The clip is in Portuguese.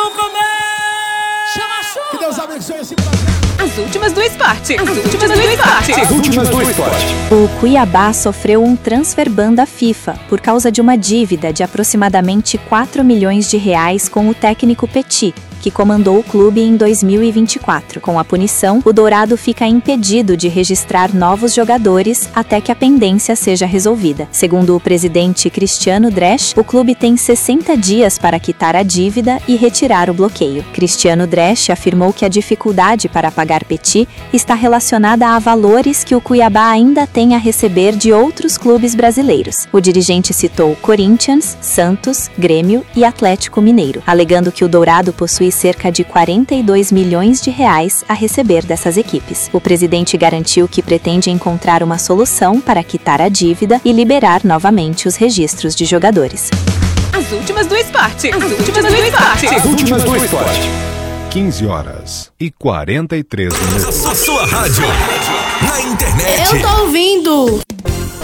vamos comer! Chama a chuva! Que Deus abençoe esse Brasil! As últimas do esporte. As últimas do esporte. As últimas do esporte. O Cuiabá sofreu um transfer ban da FIFA por causa de uma dívida de aproximadamente 4 milhões de reais com o técnico Petit, que comandou o clube em 2024. Com a punição, o Dourado fica impedido de registrar novos jogadores até que a pendência seja resolvida. Segundo o presidente Cristiano Dresch, o clube tem 60 dias para quitar a dívida e retirar o bloqueio. Cristiano Dresch afirmou que a dificuldade para pagar Petit está relacionada a valores que o Cuiabá ainda tem a receber de outros clubes brasileiros. O dirigente citou Corinthians, Santos, Grêmio e Atlético Mineiro, alegando que o Dourado possui cerca de 42 milhões de reais a receber dessas equipes. O presidente garantiu que pretende encontrar uma solução para quitar a dívida e liberar novamente os registros de jogadores. As últimas do esporte. As últimas do esporte. As últimas do esporte. 15h43. A sua rádio. Na internet. Eu tô ouvindo!